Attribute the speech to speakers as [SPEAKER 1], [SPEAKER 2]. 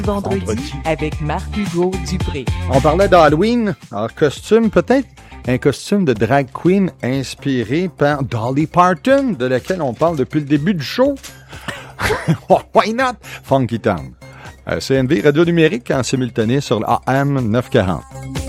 [SPEAKER 1] Vendredi avec Marc-Hugo Dupré.
[SPEAKER 2] On parlait d'Halloween. Alors, costume, peut-être un costume de drag queen inspiré par Dolly Parton, de laquelle on parle depuis le début du show. Why not? Funky Town. CNV, radio numérique en simultané sur l'AM 940.